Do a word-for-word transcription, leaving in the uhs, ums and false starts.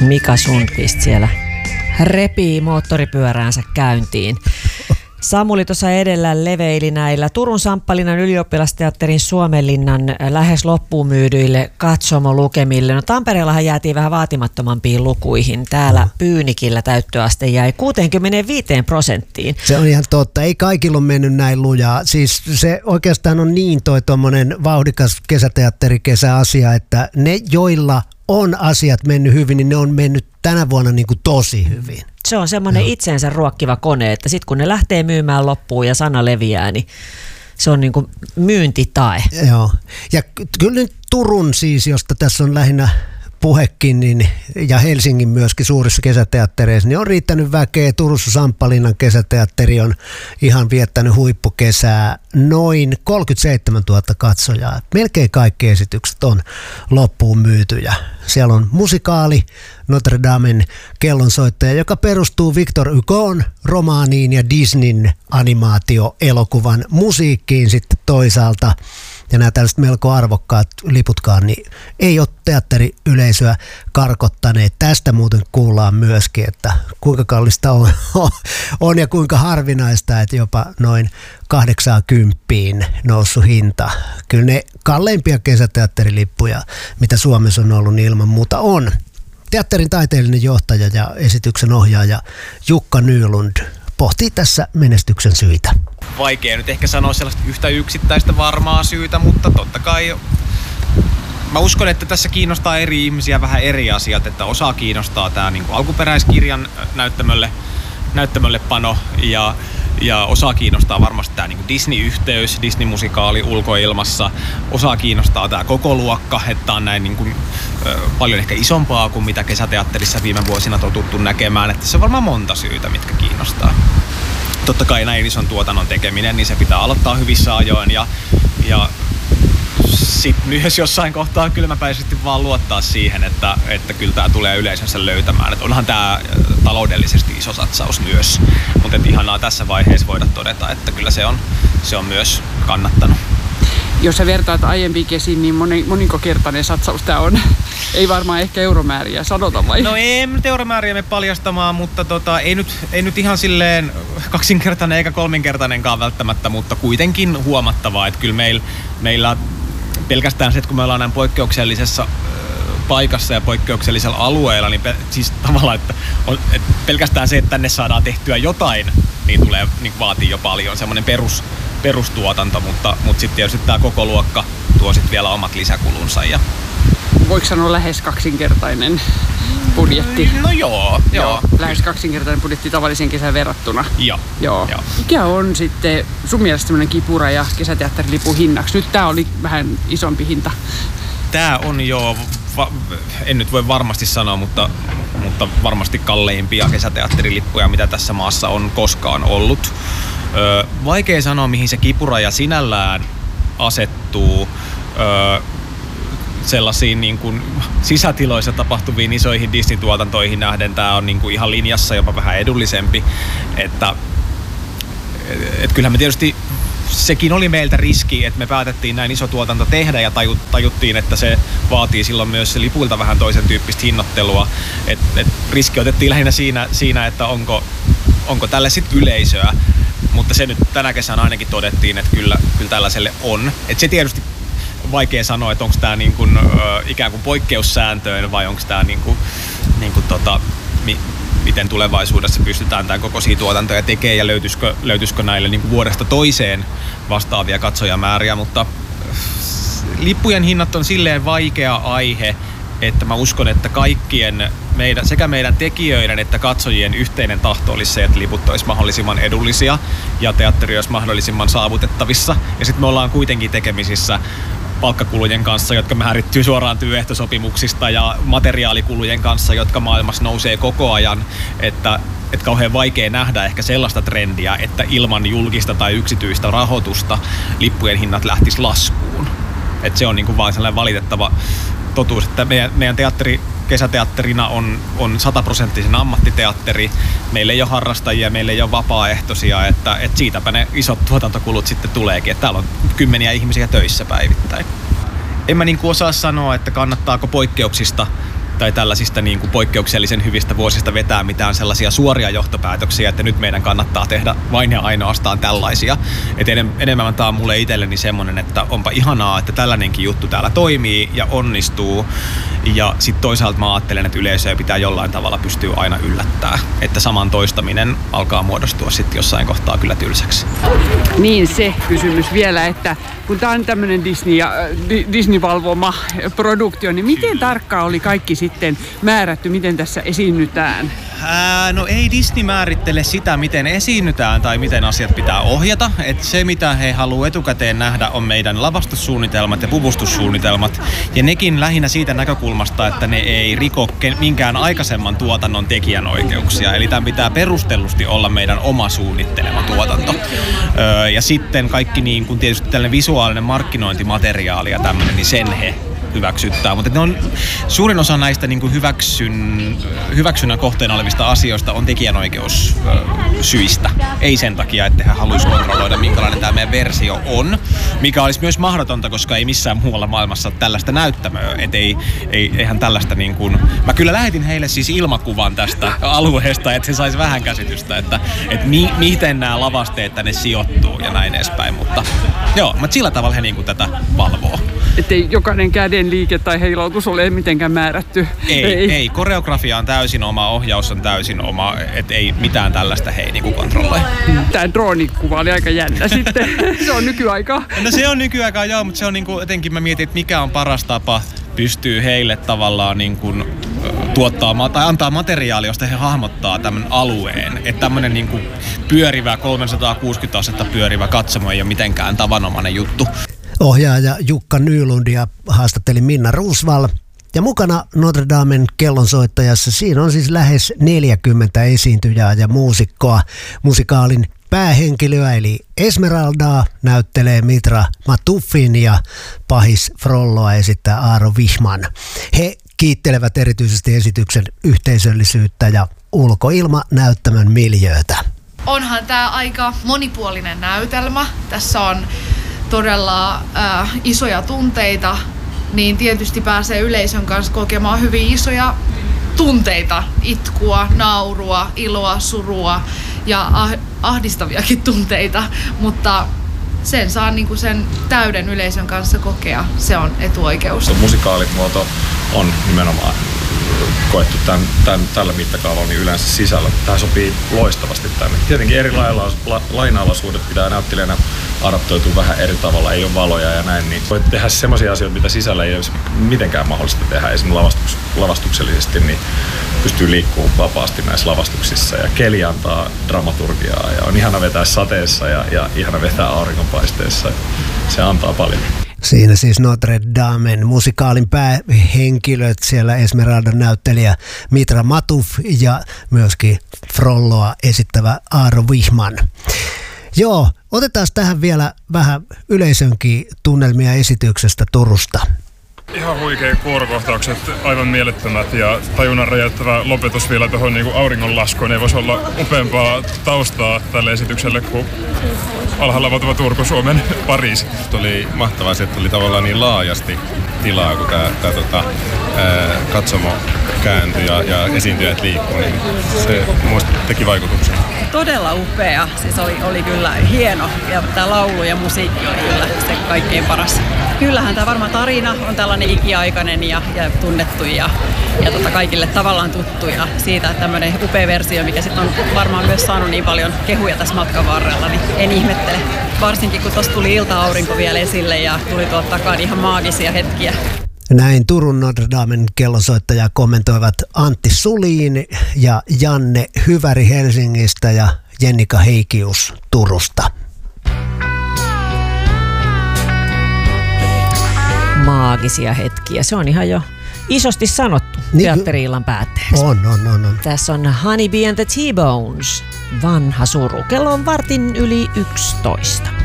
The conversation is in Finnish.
Mika Sundqvist siellä repii moottoripyöräänsä käyntiin. Samuli tuossa edellä leveili näillä Turun Samppalinnan ylioppilasteatterin Suomenlinnan lähes loppuun myydyille katsomolukemille. No Tampereellahan jäätiin vähän vaatimattomampiin lukuihin. Täällä Pyynikillä täyttöaste jäi kuusikymmentäviisi prosenttiin. Se on ihan totta. Ei kaikilla ole mennyt näin lujaa. Siis se oikeastaan on niin toi tommonen vauhdikas kesäteatterikesäasia, että ne joilla on asiat mennyt hyvin, niin ne on mennyt tänä vuonna niin kuin tosi hyvin. Se on semmoinen itsensä ruokkiva kone, että sitten kun ne lähtee myymään loppuun ja sana leviää, niin se on niin kuin myyntitae. Joo. Ja kyllä nyt Turun siis, josta tässä on lähinnä puhekin, niin, ja Helsingin myöskin suurissa kesäteattereissa, niin on riittänyt väkeä. Turussa Samppalinnan kesäteatteri on ihan viettänyt huippukesää. Noin kolmekymmentäseitsemäntuhatta katsojaa. Melkein kaikki esitykset on loppuun myytyjä. Siellä on musikaali Notre Damen kellonsoittaja, joka perustuu Victor Hugon romaaniin ja Disneyn animaatioelokuvan musiikkiin sitten toisaalta. Ja nämä tällaiset melko arvokkaat liputkaan, niin ei ole teatteriyleisöä karkottaneet. Tästä muuten kuullaan myöskin, että kuinka kallista on, on ja kuinka harvinaista, että jopa noin kahdeksaankymppiin noussut hinta. Kyllä ne kalleimpia kesäteatterilippuja, mitä Suomessa on ollut, niin ilman muuta on. Teatterin taiteellinen johtaja ja esityksen ohjaaja Jukka Nylund pohtii tässä menestyksen syitä. Vaikea nyt ehkä sanoa sellaista yhtä yksittäistä varmaa syytä, mutta totta kai mä uskon, että tässä kiinnostaa eri ihmisiä vähän eri asiat, että osa kiinnostaa tämä niin kuin alkuperäiskirjan näyttämölle, näyttämölle pano ja, ja osa kiinnostaa varmasti tämä niin kuin Disney-yhteys, Disney-musikaali ulkoilmassa, osa kiinnostaa tämä koko luokka, että on näin niin kuin, ö, paljon ehkä isompaa kuin mitä kesäteatterissa viime vuosina totuttu näkemään, että se on varmaan monta syytä, mitkä kiinnostaa. Totta kai näin ison tuotannon tekeminen, niin se pitää aloittaa hyvissä ajoin ja, ja sitten myös jossain kohtaa kylmäpäisesti vaan luottaa siihen, että, että kyllä tämä tulee yleisönsä löytämään. Et onhan tämä taloudellisesti iso satsaus myös, mutta ihanaa tässä vaiheessa voida todeta, että kyllä se on, se on myös kannattanut. Jos sä vertaat aiempiin kesiin, niin moni, moninkokertainen satsaus tämä on. Ei varmaan ehkä euromääriä sanota vai? No ei nyt euromääriä me paljastamaan, mutta tota, ei, nyt, ei nyt ihan silleen kaksinkertainen eikä kolminkertainenkaan välttämättä, mutta kuitenkin huomattavaa, että kyllä meil, meillä pelkästään se, että kun me ollaan näin poikkeuksellisessa paikassa ja poikkeuksellisella alueella, niin pe- siis tavallaan, että, on, että pelkästään se, että tänne saadaan tehtyä jotain, niin tulee, niin vaatii jo paljon semmoinen perus, perustuotanto, mutta, mutta sitten tietysti tämä koko luokka tuo sitten vielä omat lisäkulunsa. Ja voiko sanoa lähes kaksinkertainen budjetti? No joo, joo. joo lähes kaksinkertainen budjetti tavalliseen kesään verrattuna. Joo. joo. joo. Mikä on sitten sun mielestä semmoinen kipuraja kesäteatterilipun hinnaksi? Nyt tää oli vähän isompi hinta. Tää on jo, va- en nyt voi varmasti sanoa, mutta, mutta varmasti kalleimpia kesäteatterilippuja, mitä tässä maassa on koskaan ollut. Öö, vaikea sanoa, mihin se kipuraja sinällään asettuu. Öö, sellaisiin niin kuin sisätiloissa tapahtuviin isoihin Disney-tuotantoihin nähden tämä on niin kuin ihan linjassa, jopa vähän edullisempi. Että, et kyllähän me tietysti, sekin oli meiltä riski, että me päätettiin näin iso tuotanto tehdä ja tajuttiin, että se vaatii silloin myös lipuilta vähän toisen tyyppistä hinnoittelua. Et, et riski otettiin lähinnä siinä, siinä että onko, onko tälle sitten yleisöä, mutta se nyt tänä kesänä ainakin todettiin, että kyllä, kyllä tällaiselle on. Et se tietysti vaikea sanoa, että onko tämä niin kuin, ö, ikään kuin poikkeussääntöön vai onko tämä niin kuin, niin kuin tota, mi, miten tulevaisuudessa pystytään tämä kokoisia tuotantoja tekemään ja löytyisikö, löytyisikö näille niin kuin vuodesta toiseen vastaavia katsojamääriä, mutta lippujen hinnat on silleen vaikea aihe, että mä uskon, että kaikkien meidän, sekä meidän tekijöiden että katsojien yhteinen tahto olisi se, että liput olisi mahdollisimman edullisia ja teatteri olisi mahdollisimman saavutettavissa. Ja sitten me ollaan kuitenkin tekemisissä palkkakulujen kanssa, jotka määrittyy suoraan työehtosopimuksista ja materiaalikulujen kanssa, jotka maailmassa nousee koko ajan, että, että kauhean vaikea nähdä ehkä sellaista trendiä, että ilman julkista tai yksityistä rahoitusta lippujen hinnat lähtis laskuun. Että se on niin kuin vaan sellainen valitettava totuus, että meidän, meidän teatteri, kesäteatterina on, on sataprosenttisen ammattiteatteri. Meillä ei ole harrastajia, meillä ei ole vapaaehtoisia, että, että siitäpä ne isot tuotantokulut sitten tuleekin. Että täällä on kymmeniä ihmisiä töissä päivittäin. En mä niin kuin osaa sanoa, että kannattaako poikkeuksista tai tällaisista niin kuin poikkeuksellisen hyvistä vuosista vetää mitään sellaisia suoria johtopäätöksiä, että nyt meidän kannattaa tehdä vain ja ainoastaan tällaisia. Et enemmän tämä on mulle itselleni semmoinen, että onpa ihanaa, että tällainenkin juttu täällä toimii ja onnistuu. Ja sitten toisaalta mä ajattelen, että yleisöä pitää jollain tavalla pystyä aina yllättää. Että saman toistaminen alkaa muodostua sitten jossain kohtaa kyllä tylsäksi. Niin se kysymys vielä, että kun tämä on tämmöinen Disney ja, Disney-valvoma produktio, niin miten tarkkaan oli kaikki sitten määrätty, miten tässä esiinnytään? Ää, no ei Disney määrittele sitä, miten esiinnytään tai miten asiat pitää ohjata. Et se, mitä he haluaa etukäteen nähdä, on meidän lavastussuunnitelmat ja puvustussuunnitelmat. Ja nekin lähinnä siitä näkökulmasta, että ne ei riko minkään aikaisemman tuotannon tekijänoikeuksia. Eli tämä pitää perustellusti olla meidän oma suunnittelema tuotanto. Öö, ja sitten kaikki niin kuin tietysti tällainen visuaalinen markkinointimateriaali ja tämmöinen, niin sen he hyväksyttää. Mutta ne on, suurin osa näistä niin kuin hyväksyn, hyväksynnän kohteena olevista asioista on tekijänoikeussyistä. Ei sen takia, että he haluaisivat kontrolloida, minkälainen tämä meidän versio on, mikä olisi myös mahdotonta, koska ei missään muualla maailmassa ole tällaista näyttämöä. Et ei, ei, eihän tällaista niin kuin... Mä kyllä lähetin heille siis ilmakuvan tästä alueesta, että se saisi vähän käsitystä, että, että mi, miten nämä lavasteet tänne sijoittuu ja näin edespäin. Mutta joo, mutta sillä tavalla he niin kuin tätä valvoo. Että ei jokainen käden liike tai heilautus ole mitenkään määrätty. Ei, ei. ei. Koreografia on täysin oma, ohjaus on täysin oma, että ei mitään tällaista he ei niinku kontrolloi. Tämä droonikuva oli aika jännä sitten. Se on nykyaikaa. No se on nykyaikaa, joo, mutta se on niinku, etenkin mä mietin, että mikä on paras tapa pystyy heille tavallaan niin kuin tuottaa tai antaa materiaalia, josta he hahmottaa tämän alueen. Että tämmöinen niin kuin pyörivä, kolmesataakuusikymmentä astetta pyörivä katsomo ei ole mitenkään tavanomainen juttu. Ohjaaja Jukka Nylundia haastatteli Minna Roosvall. Ja mukana Notre Damen kellonsoittajassa siinä on siis lähes neljäkymmentä esiintyjää ja muusikkoa. Musikaalin päähenkilöä eli Esmeraldaa näyttelee Mitra Matuffin ja pahis Frolloa esittää Aaro Wichman. He kiittelevät erityisesti esityksen yhteisöllisyyttä ja ulkoilmanäyttämön miljöötä. Onhan tämä aika monipuolinen näytelmä. Tässä on todella äh, isoja tunteita, niin tietysti pääsee yleisön kanssa kokemaan hyvin isoja tunteita. Itkua, naurua, iloa, surua ja ah- ahdistaviakin tunteita, mutta sen saa niinku sen täyden yleisön kanssa kokea. Se on etuoikeus. Musikaalimuoto on nimenomaan koettu tämän, tämän, tällä mittakaavalla niin yleensä sisällä. Tämä sopii loistavasti tänne. Tietenkin eri lailla, la, lainalaisuudet pitää näyttelijänä adaptoitua vähän eri tavalla, ei ole valoja ja näin, niin voit tehdä semmoisia asioita, mitä sisällä ei olisi mitenkään mahdollista tehdä. Esimerkiksi lavastuks, lavastuksellisesti niin pystyy liikkumaan vapaasti näissä lavastuksissa ja keli antaa dramaturgiaa ja on ihana vetää sateessa ja, ja ihana vetää auringonpaisteessa. Se antaa paljon. Siinä siis Notre Damen musikaalin päähenkilöt, siellä Esmeraldan näyttelijä Mitra Matuff ja myöskin Frolloa esittävä Aaro Wichman. Joo, otetaan tähän vielä vähän yleisönkin tunnelmia esityksestä Turusta. Ihan huikea kuorokohtaukset, aivan mielettömät ja tajunnan räjäyttävä lopetus vielä tuohon niin auringonlaskuun. Ei voisi olla upeampaa taustaa tälle esitykselle kuin alhaalla valtava Turku, Suomen Pariisi. Oli mahtavaa se, että oli tavallaan niin laajasti tilaa, kun tämä, tämä tota, ää, katsomo kääntyi ja, ja esiintyjät liikkui, niin se muista teki vaikutuksen. Todella upea, siis oli, oli kyllä hieno ja tämä laulu ja musiikki oli kyllä se kaikkein paras. Kyllähän tämä varmaan tarina on tällainen ikiaikainen ja, ja tunnettu ja, ja tota kaikille tavallaan tuttu ja siitä, että tämmöinen upea versio, mikä sitten on varmaan myös saanut niin paljon kehuja tässä matkan varrella, niin en ihmettele. Varsinkin kun tuossa tuli ilta-aurinko vielä esille ja tuli tuolta takaa ihan maagisia hetkiä. Näin Turun Notre Damen kellonsoittajaa kommentoivat Antti Sulin ja Janne Hyväri Helsingistä ja Jennika Heikius Turusta. Maagisia hetkiä. Se on ihan jo isosti sanottu niin, teatteri-illan päätteeksi. On, on, on, on. Tässä on Honey Bee and the T-Bones. Vanha suru. Kello on vartin yli yksitoista.